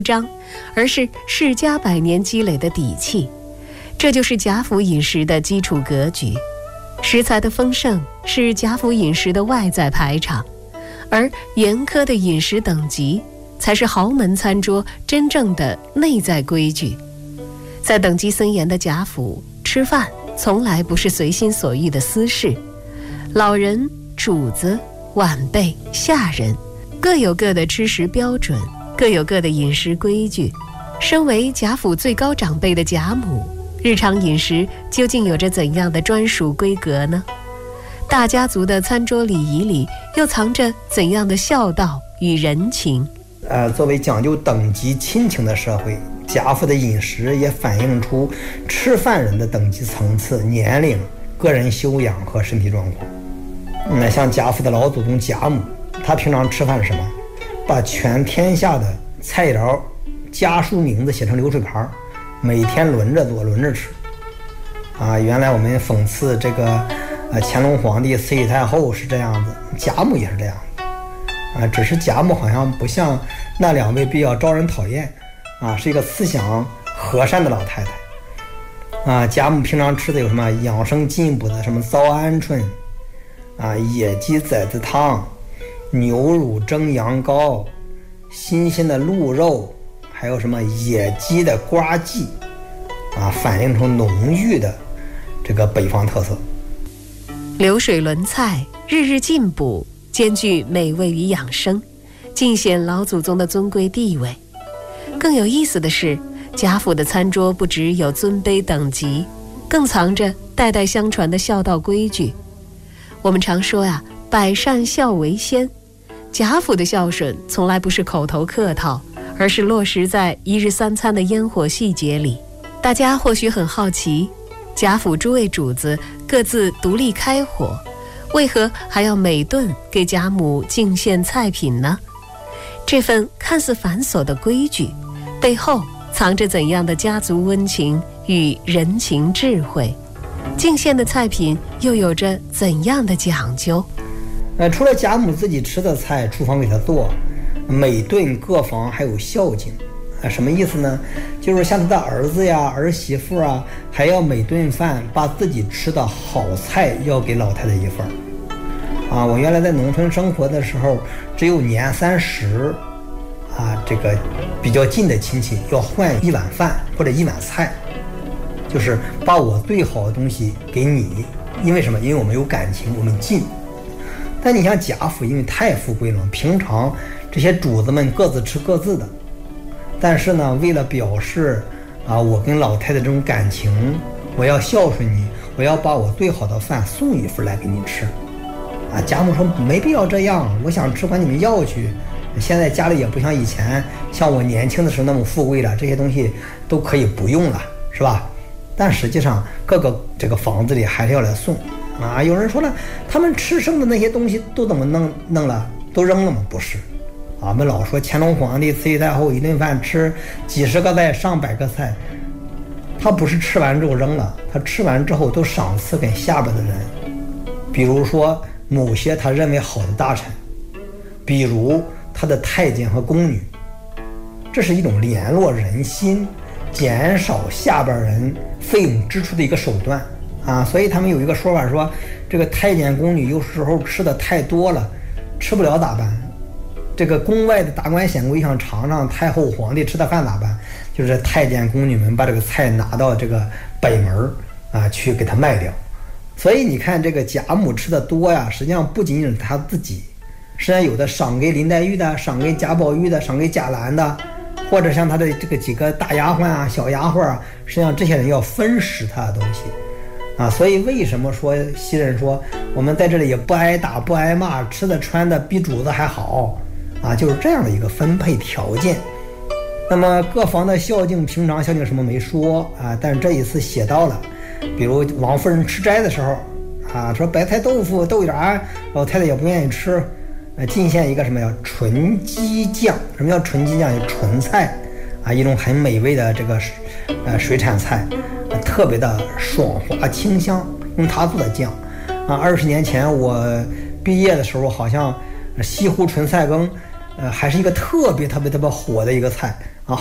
张，而是世家百年积累的底气。这就是贾府饮食的基础格局。食材的丰盛是贾府饮食的外在排场，而严苛的饮食等级才是豪门餐桌真正的内在规矩。在等级森严的贾府，吃饭从来不是随心所欲的私事，老人、主子、晚辈、下人各有各的吃食标准，各有各的饮食规矩。身为贾府最高长辈的贾母，日常饮食究竟有着怎样的专属规格呢？大家族的餐桌礼仪里又藏着怎样的孝道与人情？ 作为讲究等级亲情的社会，贾府的饮食也反映出吃饭人的等级层次、年龄、个人修养和身体状况。像贾府的老祖宗贾母，他平常吃饭是什么？把全天下的菜肴家书名字写成流水牌，每天轮着做，轮着吃。原来我们讽刺这个乾隆皇帝、慈禧太后是这样子，贾母也是这样子。只是贾母好像不像那两位比较招人讨厌，是一个思想和善的老太太。贾母平常吃的有什么养生进补的什么糟鹌鹑，野鸡崽子汤，牛乳蒸羊羔，新鲜的鹿肉，还有什么野鸡的呱唧，反映出浓郁的这个北方特色。 流水轮菜，日日进补，兼具美味与养生，尽显老祖宗的尊贵地位。更有意思的是，贾府的餐桌不只有尊卑等级，更藏着代代相传的孝道规矩。我们常说百善孝为先，贾府的孝顺从来不是口头客套，而是落实在一日三餐的烟火细节里。大家或许很好奇，贾府诸位主子各自独立开火，为何还要每顿给贾母进献菜品呢？这份看似繁琐的规矩，背后藏着怎样的家族温情与人情智慧？进献的菜品又有着怎样的讲究？ 除了贾母自己吃的菜，厨房给他做，每顿各房还有孝敬。什么意思呢？就是像他的儿子呀、儿媳妇还要每顿饭把自己吃的好菜要给老太太一份。我原来在农村生活的时候，只有年30，这个比较近的亲戚要换一碗饭或者一碗菜，就是把我最好的东西给你。因为什么？因为我们有感情，我们近。但你像贾府，因为太富贵了，平常这些主子们各自吃各自的。但是呢，为了表示我跟老太太这种感情，我要孝顺你，我要把我最好的饭送一份来给你吃。贾母说没必要这样，我想吃管你们要去。现在家里也不像以前，像我年轻的时候那么富贵了，这些东西都可以不用了，是吧？但实际上各个这个房子里还是要来送。有人说了，他们吃剩的那些东西都怎么弄了？都扔了吗？不是。我们老说乾隆皇帝、慈禧太后一顿饭吃几十个菜、上百个菜，他不是吃完之后扔了，他吃完之后都赏赐给下边的人。比如说某些他认为好的大臣，比如他的太监和宫女，这是一种联络人心、减少下边人费用支出的一个手段所以他们有一个说法说，这个太监宫女有时候吃的太多了，吃不了咋办？这个宫外的达官显贵想尝尝太后皇帝吃的饭咋办？就是太监宫女们把这个菜拿到这个北门去给他卖掉。所以你看这个贾母吃的多实际上不仅仅是他自己，实际上有的赏给林黛玉的，赏给贾宝玉的，赏给贾兰的，或者像他的这个几个大丫鬟小丫鬟实际上这些人要分食他的东西所以为什么说西人说我们在这里也不挨打不挨骂，吃的穿的比主子还好就是这样的一个分配条件。那么各房的孝敬，平常孝敬什么没说但是这一次写到了，比如王夫人吃斋的时候说白菜豆腐豆芽老太太也不愿意吃，进献一个什么叫纯鸡酱。什么叫纯鸡酱？纯菜一种很美味的这个水产菜，特别的爽滑清香，用它做的酱20年前我毕业的时候，好像西湖纯菜羹还是一个特别火的一个菜。